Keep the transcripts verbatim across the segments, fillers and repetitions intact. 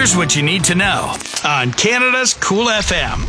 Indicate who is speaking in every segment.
Speaker 1: Here's what you need to know on Canada's Cool F M.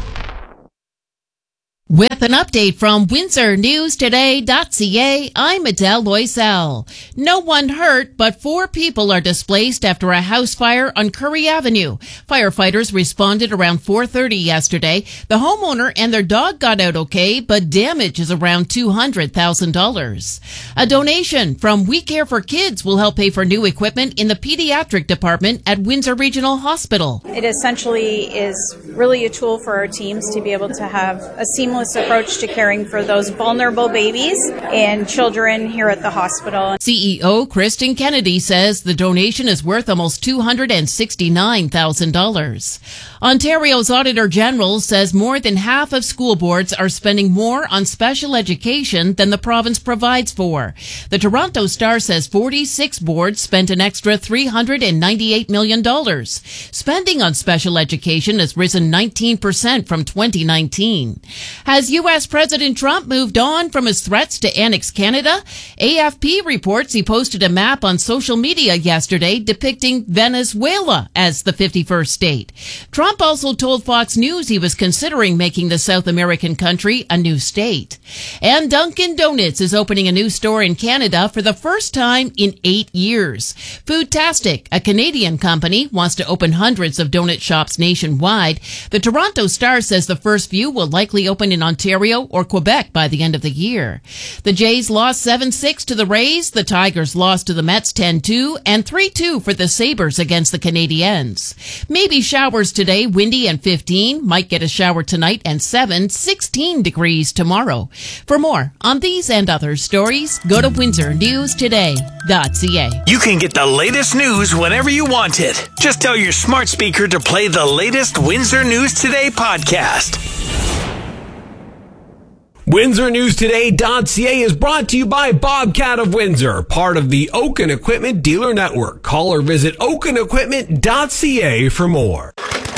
Speaker 2: With an update from Windsor News Today dot C A, I'm Adele Loisel. No one hurt, but four people are displaced after a house fire on Currie Avenue. Firefighters responded around four thirty yesterday. The homeowner and their dog got out okay, but damage is around two hundred thousand dollars. A donation from We Care for Kids will help pay for new equipment in the pediatric department at Windsor Regional Hospital.
Speaker 3: It essentially is really a tool for our teams to be able to have a seamless approach to caring for those vulnerable babies and children here at the hospital.
Speaker 2: C E O Kristen Kennedy says the donation is worth almost two hundred sixty-nine thousand dollars. Ontario's Auditor General says more than half of school boards are spending more on special education than the province provides for. The Toronto Star says forty-six boards spent an extra three hundred ninety-eight million dollars. Spending on special education has risen nineteen percent from twenty nineteen. Has U S President Trump moved on from his threats to annex Canada? A F P reports he posted a map on social media yesterday depicting Venezuela as the fifty-first state. Trump also told Fox News he was considering making the South American country a new state. And Dunkin' Donuts is opening a new store in Canada for the first time in eight years. Foodtastic, a Canadian company, wants to open hundreds of donut shops nationwide. The Toronto Star says the first few will likely open in Ontario or Quebec by the end of the year. The Jays lost seven six to the Rays, the Tigers lost to the Mets ten two, and three two for the Sabres against the Canadiens. Maybe showers today, windy and fifteen. Might get a shower tonight and seven, sixteen degrees tomorrow. For more on these and other stories, go to Windsor News Today dot C A.
Speaker 1: You can get the latest news whenever you want it. Just tell your smart speaker to play the latest Windsor News Today podcast.
Speaker 4: Windsor News Today dot C A is brought to you by Bobcat of Windsor, part of the Oaken Equipment Dealer Network. Call or visit Oaken Equipment dot C A for more.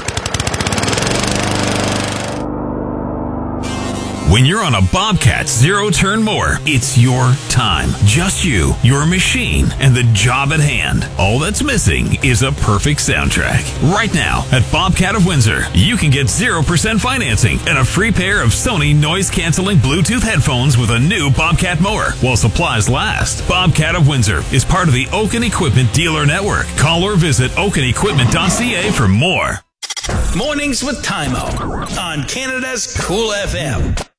Speaker 5: When you're on a Bobcat zero-turn mower, it's your time. Just you, your machine, and the job at hand. All that's missing is a perfect soundtrack. Right now, at Bobcat of Windsor, you can get zero percent financing and a free pair of Sony noise-canceling Bluetooth headphones with a new Bobcat mower while supplies last. Bobcat of Windsor is part of the Oaken Equipment Dealer Network. Call or visit Oaken Equipment dot C A for more.
Speaker 1: Mornings with Tymo on Canada's Cool F M.